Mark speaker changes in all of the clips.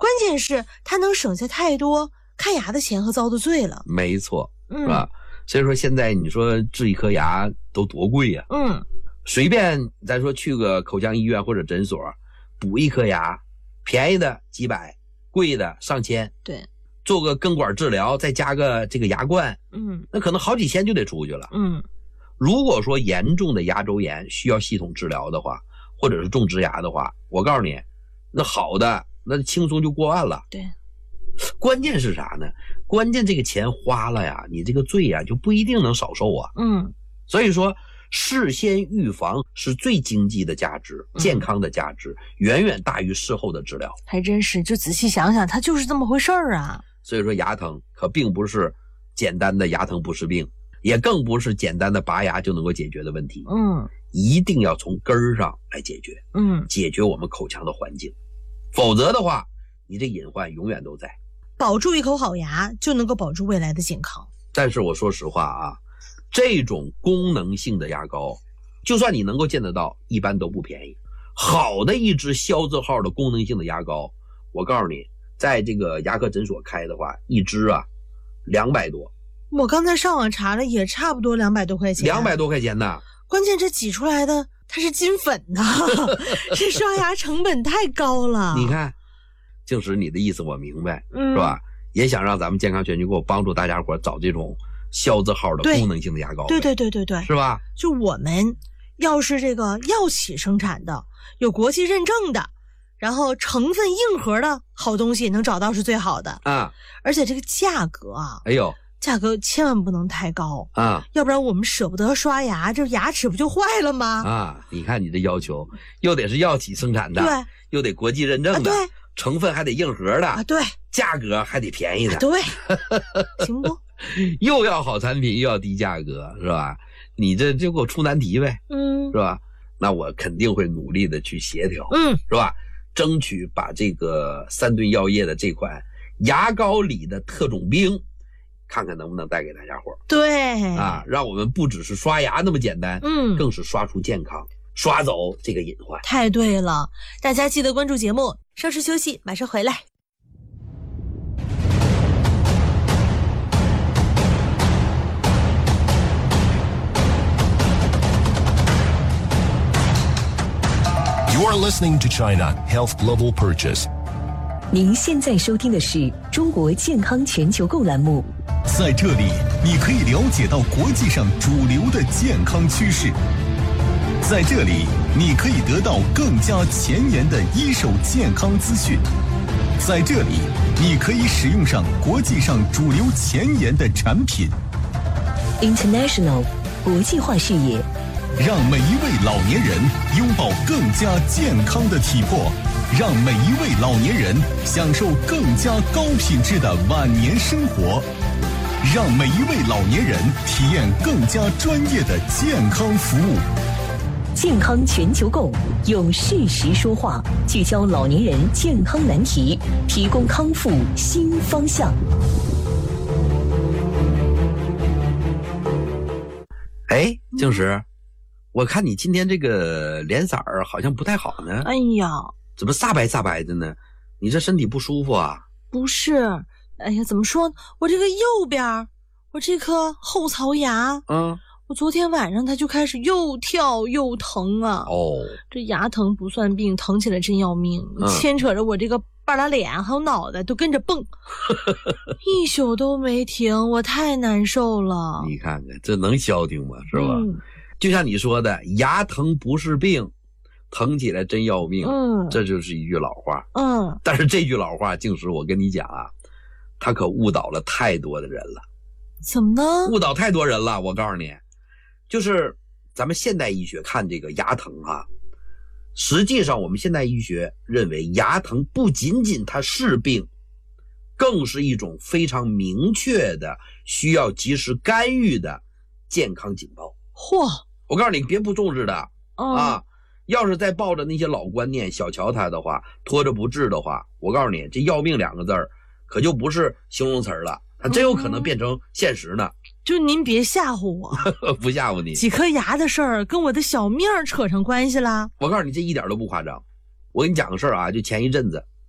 Speaker 1: 关键是它能省下太多看牙的钱和遭的罪了。
Speaker 2: 没错，是吧？所以说现在你说治一颗牙都多贵呀。随便咱说去个口腔医院或者诊所补一颗牙，便宜的几百，贵的上千。
Speaker 1: 对，
Speaker 2: 做个根管治疗，再加个这个牙冠，那可能好几千就得出去了。如果说严重的牙周炎需要系统治疗的话，或者是种植牙的话，我告诉你，那好的那轻松就过万了。
Speaker 1: 对，
Speaker 2: 关键是啥呢？关键这个钱花了呀，你这个罪呀就不一定能少受啊。所以说事先预防是最经济的价值，健康的价值远远大于事后的治疗。
Speaker 1: 还真是，就仔细想想，它就是这么回事儿啊。
Speaker 2: 所以说牙疼可并不是简单的牙疼不是病，也更不是简单的拔牙就能够解决的问题。一定要从根儿上来解决。解决我们口腔的环境，否则的话你这隐患永远都在。
Speaker 1: 保住一口好牙就能够保住未来的健康。
Speaker 2: 但是我说实话啊，这种功能性的牙膏就算你能够见得到，一般都不便宜。好的一支消字号的功能性的牙膏，我告诉你在这个牙科诊所开的话，一支啊200多。
Speaker 1: 我刚才上网查了，也差不多200多块钱。
Speaker 2: 200多块钱呢。
Speaker 1: 关键这挤出来的它是金粉呐，这刷牙成本太高了。
Speaker 2: 你看静石，你的意思我明白，是吧？也想让咱们健康全球购帮助大家伙找这种消字号的功能性的牙膏。对，
Speaker 1: 是吧？就我们要是这个药企生产的，有国际认证的，然后成分硬核的好东西能找到是最好的啊。而且这个价格啊，价格千万不能太高啊，要不然我们舍不得刷牙，这牙齿不就坏了吗？
Speaker 2: 啊，你看你这要求，又得是药企生产的，对，又得国际认证的，对，成分还得硬核的，对，价格还得便宜的，对，行不？又要好产品又要低价格，是吧？你这就给我出难题呗，是吧？那我肯定会努力的去协调，是吧？争取把这个3顿药业的这款牙膏里的特种兵，看看能不能带给大家伙。对啊，让我们不只是刷牙那么简单，更是刷出健康，刷走这个隐患。太对了，大家记得关注节目，稍事休息，马上回来。
Speaker 3: You are listening to China Health Global Purchase。您现在收听的是中国健康全球购栏目。
Speaker 4: 在这里，你可以了解到国际上主流的健康趋势。在这里，你可以得到更加前沿的一手健康资讯。在这里，你可以使用上国际上主流前沿的产品。
Speaker 3: International 国际化视野，
Speaker 4: 让每一位老年人拥抱更加健康的体魄，让每一位老年人享受更加高品质的晚年生活，让每一位老年人体验更加专业的健康服务。
Speaker 3: 健康全球购用事实说话，聚焦老年人健康难题，提供康复新方向。
Speaker 2: 哎，静石，我看你今天这个脸色儿好像不太好呢。
Speaker 1: 哎呀，
Speaker 2: 怎么煞白煞白的呢？你这身体不舒服啊？
Speaker 1: 不是，哎呀，怎么说呢？我这个右边，我这颗后槽牙，我昨天晚上它就开始又跳又疼啊。这牙疼不算病，疼起来真要命，牵扯着我这个半拉脸还有脑袋都跟着蹦，一宿都没停，我太难受了。
Speaker 2: 你看看这能消停吗？是吧？就像你说的，牙疼不是病，疼起来真要命。这就是一句老话。但是这句老话，静石，我跟你讲啊，他可误导了太多的人了。
Speaker 1: 怎么呢？
Speaker 2: 误导太多人了。我告诉你，就是咱们现代医学看这个牙疼啊，实际上我们现代医学认为牙疼不仅仅它是病，更是一种非常明确的需要及时干预的健康警报。我告诉你，别不重视的啊！要是再抱着那些老观念小瞧它的话，拖着不治的话，我告诉你，这要命2个字儿可就不是形容词了，它真有可能变成现实呢。
Speaker 1: 就您别吓唬我。
Speaker 2: 不吓唬你，
Speaker 1: 几颗牙的事儿跟我的小命扯上关系啦。
Speaker 2: 我告诉你，这一点都不夸张。我跟你讲个事儿啊，就前一阵子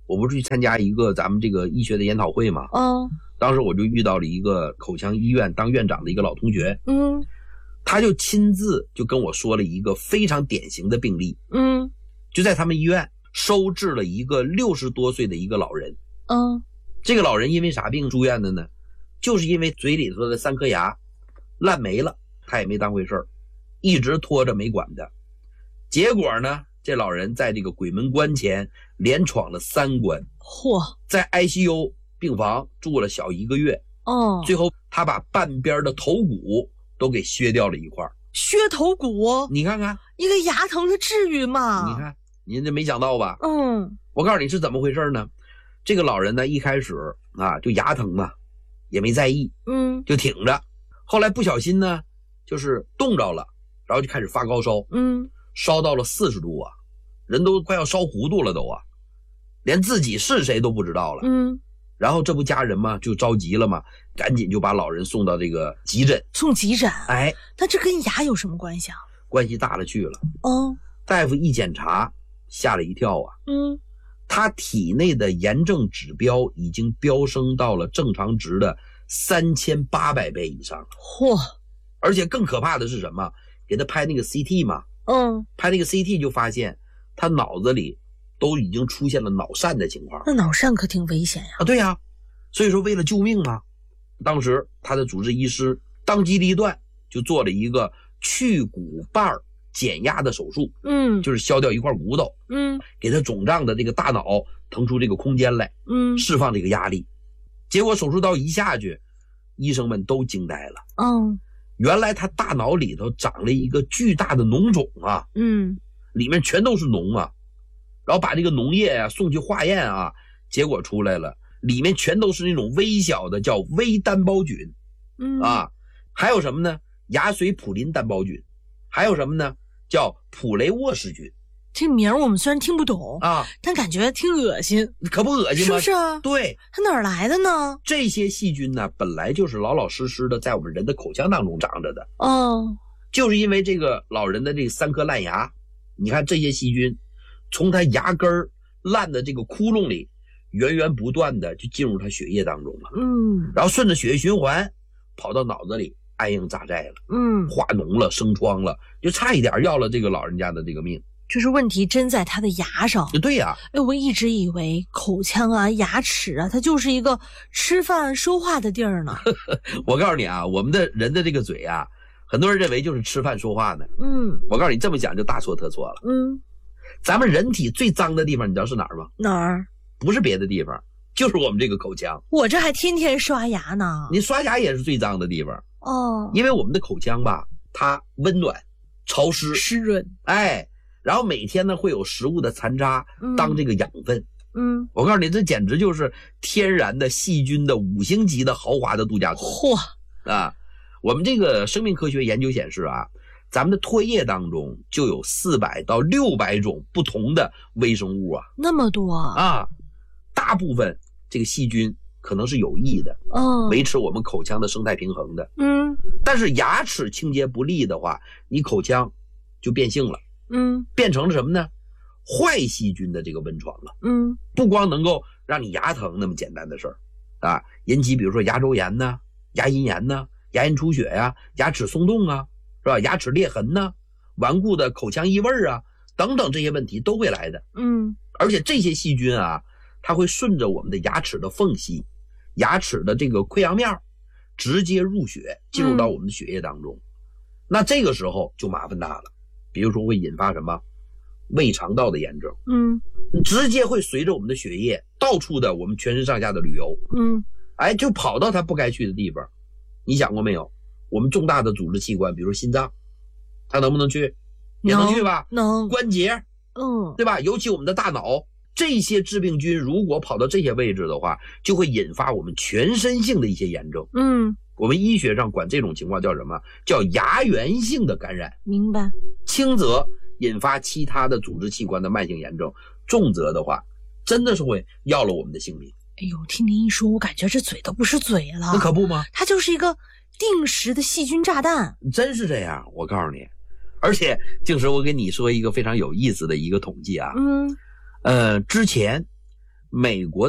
Speaker 2: 我不是去参加一个咱们这个医学的研讨会吗？当时我就遇到了一个口腔医院当院长的一个老同学，他就亲自就跟我说了一个非常典型的病例，就在他们医院收治了一个60多岁的一个老人，这个老人因为啥病住院的呢？就是因为嘴里头的3颗牙烂没了，他也没当回事儿，一直拖着没管的。结果呢，这老人在这个鬼门关前连闯了3关，在 ICU 病房住了小1个月，最后他把半边的头骨都给削掉了一块。
Speaker 1: 削头骨？你
Speaker 2: 看看，
Speaker 1: 一个牙疼它至于吗？
Speaker 2: 你看，您这没想到吧？我告诉你是怎么回事呢？这个老人呢，一开始就牙疼嘛，也没在意，就挺着。后来不小心呢，就是冻着了，然后就开始发高烧，烧到了40度啊，人都快要烧糊涂了都啊，连自己是谁都不知道了。然后这不家人嘛就着急了嘛，赶紧就把老人送到这个急诊。
Speaker 1: 送急诊？
Speaker 2: 哎，
Speaker 1: 那这跟牙有什么关系啊？
Speaker 2: 关系大了去了。大夫一检查，吓了一跳啊。他体内的炎症指标已经飙升到了正常值的3800倍以上。而且更可怕的是什么？给他拍那个 CT 嘛，拍那个 CT 就发现他脑子里都已经出现了脑疝的情况。
Speaker 1: 那脑疝可挺危险呀。
Speaker 2: 对呀，所以说为了救命嘛，当时他的主治医师当机立断就做了一个去骨瓣减压的手术，就是削掉一块骨头，给他肿胀的这个大脑腾出这个空间来，释放这个压力。结果手术刀一下去，医生们都惊呆了。原来他大脑里头长了一个巨大的脓肿啊，里面全都是脓啊。然后把这个脓液送去化验啊，结果出来了，里面全都是那种微小的叫微单胞菌，还有什么呢？牙髓普林单胞菌，还有什么呢？叫普雷沃氏菌。
Speaker 1: 这名我们虽然听不懂但感觉挺恶心。
Speaker 2: 可不恶心吗？
Speaker 1: 是不是啊？
Speaker 2: 对。
Speaker 1: 它哪儿来的呢？
Speaker 2: 这些细菌呢，本来就是老老实实的在我们人的口腔当中长着的。就是因为这个老人的这3颗烂牙，你看这些细菌从他牙根烂的这个窟窿里源源不断的就进入他血液当中了，然后顺着血液循环跑到脑子里安营扎寨了，化脓了，生疮了，就差一点要了这个老人家的这个命。
Speaker 1: 就是问题真在他的牙上。
Speaker 2: 对呀。
Speaker 1: 我一直以为口腔牙齿它就是一个吃饭说话的地儿呢。
Speaker 2: 我告诉你我们的人的这个嘴很多人认为就是吃饭说话呢。我告诉你，这么讲就大错特错了。咱们人体最脏的地方你知道是哪儿吗？
Speaker 1: 哪儿？
Speaker 2: 不是别的地方，就是我们这个口腔。
Speaker 1: 我这还天天刷牙呢。
Speaker 2: 你刷牙也是最脏的地方。因为我们的口腔吧，它温暖、潮湿、
Speaker 1: 湿润。
Speaker 2: 然后每天呢会有食物的残渣当这个养分。我告诉你，这简直就是天然的细菌的5星级的豪华的度假村。我们这个生命科学研究显示咱们的唾液当中就有400到600种不同的微生物
Speaker 1: 那么多
Speaker 2: 大部分这个细菌可能是有益的，维持我们口腔的生态平衡的。但是牙齿清洁不力的话，你口腔就变性了，变成了什么呢？坏细菌的这个温床了。不光能够让你牙疼那么简单的事儿引起比如说牙周炎呢、牙龈炎呢、牙龈出血呀、牙齿松动是吧？牙齿裂痕呢、顽固的口腔异味等等，这些问题都会来的。而且这些细菌它会顺着我们的牙齿的缝隙、牙齿的这个溃疡面直接入血，进入到我们的血液当中。那这个时候就麻烦大了，比如说会引发什么胃肠道的炎症，直接会随着我们的血液到处的我们全身上下的旅游，就跑到它不该去的地方。你想过没有？我们重大的组织器官，比如心脏，它能不能去？也能去吧？
Speaker 1: 能。
Speaker 2: 关节，对吧？尤其我们的大脑，这些致病菌如果跑到这些位置的话，就会引发我们全身性的一些炎症。我们医学上管这种情况叫什么？叫牙源性的感染。
Speaker 1: 明白。
Speaker 2: 轻则引发其他的组织器官的慢性炎症，重则的话，真的是会要了我们的性命。
Speaker 1: 听您一说，我感觉这嘴都不是嘴了。
Speaker 2: 那可不吗？
Speaker 1: 它就是一个定时的细菌炸弹。
Speaker 2: 真是这样，我告诉你。而且静时，我跟你说一个非常有意思的一个统计之前美国